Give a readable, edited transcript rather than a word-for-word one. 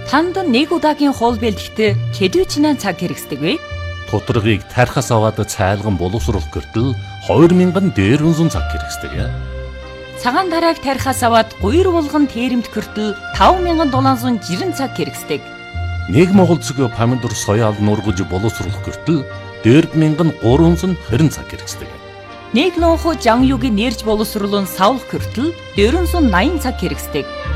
Танд нэг удаагийн хоол бэлтгэхдээ хэдвэчнээ цаг хэрэгсдэг вэ? Тутаргыг тархас аваад цайлган боловсруулах гэртэл 2000 дээрвэн цаг хэрэгсдэг. Цагаан тарааг тархаас аваад гуйр булган тээрэмт гэртэл 5760 цаг хэрэгсдэг. Нэг монгол цэг помидор соёал нургаж боловсруулах гэртэл 4320 цаг хэрэгсдэг. Нэг лонхо жан югийг нэрж боловсруулан савлах гэртэл 480 цаг хэрэгсдэг.